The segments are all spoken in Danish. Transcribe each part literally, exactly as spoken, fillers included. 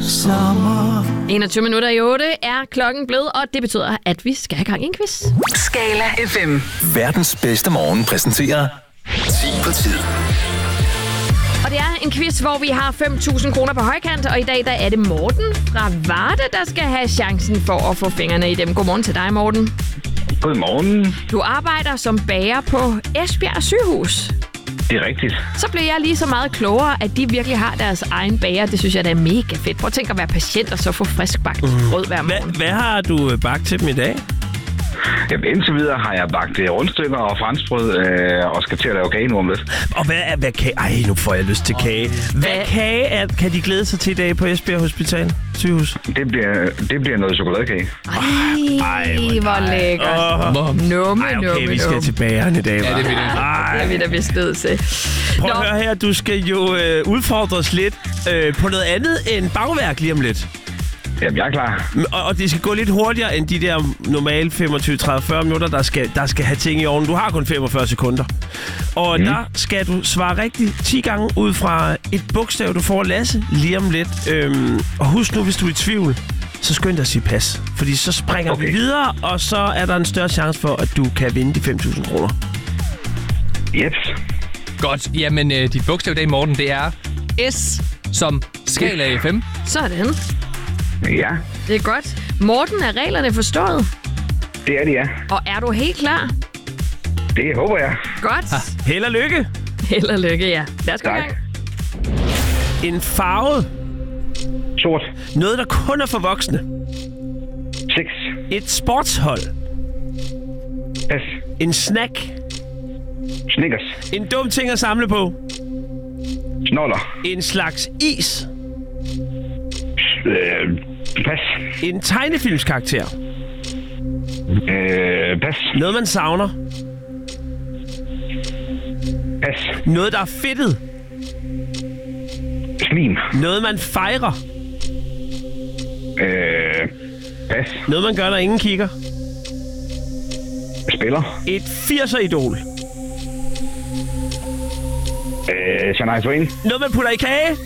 sommer. enogtyve minutter i otte er klokken blevet, og det betyder, at vi skal have gang i en quiz. Skala F M. Verdens bedste morgen præsenterer ti på tid. Og det er en quiz, hvor vi har fem tusind kroner på højkant, og i dag der er det Morten fra Varde, der skal have chancen for at få fingrene i dem. Godmorgen til dig, Morten. Godmorgen. Du arbejder som bager på Esbjerg Sygehus. Det er rigtigt. Så blev jeg lige så meget klogere, at de virkelig har deres egen bager. Det synes jeg, der er mega fedt. Prøv at tænke at være patient og så få friskbagt brød hver morgen. Hvad, hvad har du bagt til dem i dag? Jamen, indtil videre har jeg bagt rundstykker og franskbrød øh, og skal til at lave kage nu om lidt. Og hvad er hvad kage? Ej, nu får jeg lyst til kage. Hvad kage er, kan de glæde sig til i dag på Esbjerg Hospital Sygehus? Det bliver, det bliver noget chokoladekage. Ej, Ej hvor, hvor lækkert. Oh. Numme, Ej, okay, numme, vi skal numme. til bageren i dag, hva'? Ja, det vil det. Det er vi da vist nødt til. Prøv at Nå. høre her, du skal jo øh, udfordres lidt øh, på noget andet end bagværk lige om lidt. Jamen, jeg er klar. Og, og det skal gå lidt hurtigere end de der normale femogtyve, tredive, fyrre minutter, der skal, der skal have ting i ovnen. Du har kun femogfyrre sekunder. Og mm. der skal du svare rigtigt ti gange ud fra et bogstav, du får, Lasse, lige om lidt. Øhm, og husk nu, hvis du er i tvivl, så skynd dig at sige pas. Fordi så springer okay. vi videre, og så er der en større chance for, at du kan vinde de fem tusind kroner. Yes. Godt. Jamen, øh, dit bogstav i dag, Morten, det er S som Skala F M. Sådan. Ja, Det er godt. Morten, er reglerne forstået? det er det, ja. Og er du helt klar? Det håber jeg. Godt. Held og lykke! Held og lykke, ja. Lad os gå i Tak. gang. En farve. Sort. Noget, der kun er for voksne. Seks. Et sportshold. Pas. En snack. Snickers. En dum ting at samle på. Snoller. En slags is. Øh, pas. En tegnefilmskarakter. Øh, pas. Noget, man savner. Pas. Noget, der er fedtet. Slim. Noget, man fejrer. Øh, pas. Noget, man gør, når ingen kigger. Spiller. Et firser-idol. Øh, Shania Twain. Noget, man putter i kage.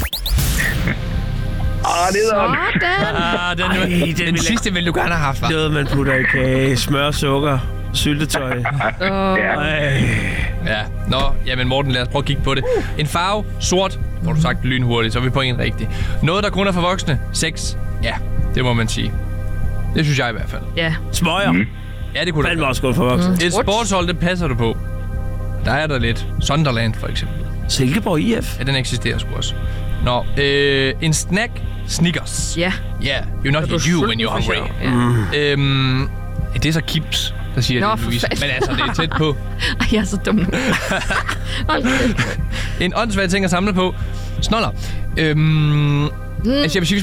Ah, det er det. Sådan. Ah, den, Ej, Ej, den den, vil den jeg- sidste ville du gerne have haft, hva'? Noget, man putter i kage. Smør, sukker, syltetøj. Åh. Ja. Ej. Ja. Nå, jamen Morten, lad os prøve at kigge på det. En farve, sort. Får du sagt lynhurtigt, så er vi på en rigtig. Noget, der kun er for voksne. Sex. Ja, det må man sige. Det synes jeg i hvert fald. Ja. Smøger. Mm. Ja, det kunne Fandme du. også godt for voksne. Et sportshold, det passer du på. Der er der lidt. Sunderland, for eksempel. Silkeborg I F. Ja, den eksisterer sgu også. Nå, øh, en snack. Snickers. Ja. Yeah, you're not Er du you when sulten you're for hungry. sjov? Ja. Øhm, det er så Kips, der siger Nå, det, for Louise. fanden. Men altså, det er tæt på. Ej, jeg er så dum nu. Hold kæft. En åndssvag ting at samle på. Snoller. Øhm, mm. altså, jeg vil sige,